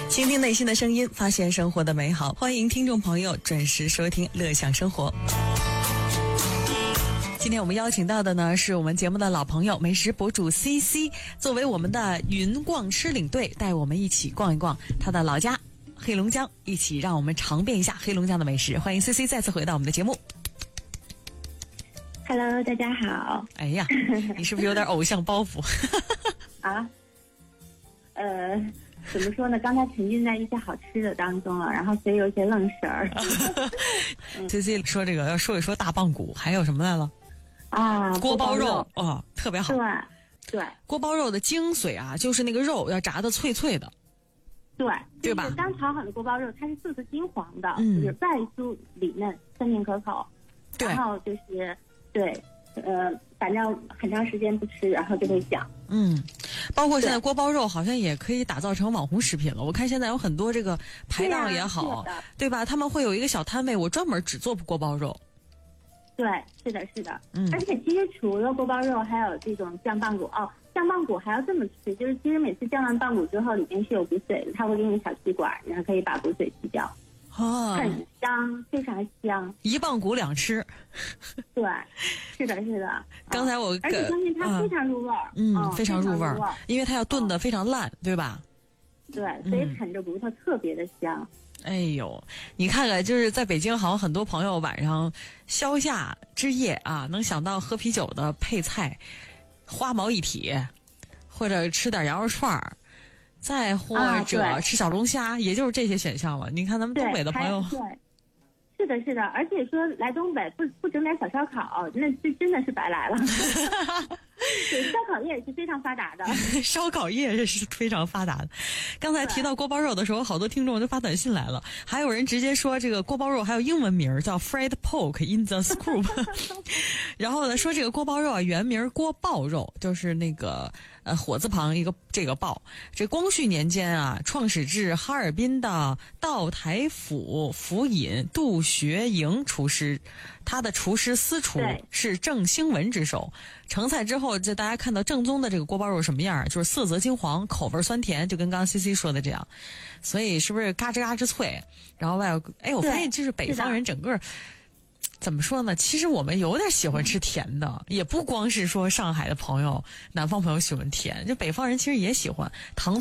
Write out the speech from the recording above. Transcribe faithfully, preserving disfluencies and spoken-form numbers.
倾听内心的声音，发现生活的美好。欢迎听众朋友准时收听乐享生活。今天我们邀请到的呢是我们节目的老朋友，美食博主 C C， 作为我们的云逛吃领队，带我们一起逛一逛他的老家黑龙江，一起让我们尝遍一下黑龙江的美食。欢迎 C C 再次回到我们的节目。 Hello， 大家好。 哎呀，你是不是有点偶像包袱？ 啊，呃，怎么说呢？刚才沉浸在一些好吃的当中了，然后所以有一些愣神儿。 C C 说这个要说一说大棒骨，还有什么来了？ 啊， 锅包肉哦，特别好。 对对， 锅包肉的精髓啊，就是那个肉要炸的脆脆的。 对， 对吧？ 就是刚炒好的锅包肉，它是色泽金黄的， 嗯、 就是外酥里嫩，鲜甜可口。 对， 然后就是对，呃，反正很长时间不吃，然后就会想。 嗯，包括现在锅包肉好像也可以打造成网红食品了。我看现在有很多这个排档也好， 对,、啊、对吧？他们会有一个小摊位，我专门只做锅包肉。 对，是的，是的。 嗯， 而且其实除了锅包肉，还有这种酱棒骨哦。酱棒骨还要这么吃，就是其实每次酱完棒骨之后，里面是有骨髓的，它会给你小吸管，然后可以把骨髓去掉， 哦， 很香，非常香。 一棒骨两吃。 对，是的，是的。 刚才我、 哦、而且相信它非常入味儿、啊， 嗯， 嗯， 非常入味儿，因为它要炖得非常烂， 哦、 对吧？ 对，所以啃着骨头特别的香。 哎呦，你看看，就是在北京，好像很多朋友晚上消夏之夜啊，能想到喝啤酒的配菜。花毛一体，或者吃点羊肉串儿，再或者吃小龙虾、啊，也就是这些选项了。你看咱们东北的朋友， 对，是的，是的，而且说来东北不不整点小烧烤，那这真的是白来了。对，烧烤业是非常发达的， 烧烤业是非常发达的。刚才提到锅包肉的时候，好多听众就发短信来了，还有人直接说这个锅包肉还有英文名叫 fried pork in the scoop。然后呢，说这个锅包肉啊，原名锅爆肉，就是那个呃火字旁一个这个爆。这光绪年间啊，创始至哈尔滨的道台府府尹杜学营厨师，他的厨师私厨是郑兴文之手。成菜之后，就大家看到正宗的这个锅包肉什么样，就是色泽金黄，口味酸甜，就跟刚刚 C C 说的这样。所以是不是嘎吱嘎吱脆？然后外，哎，我发现就是北方人整个怎么说呢？其实我们有点喜欢吃甜的，也不光是说上海的朋友、南方朋友喜欢甜，就北方人其实也喜欢糖。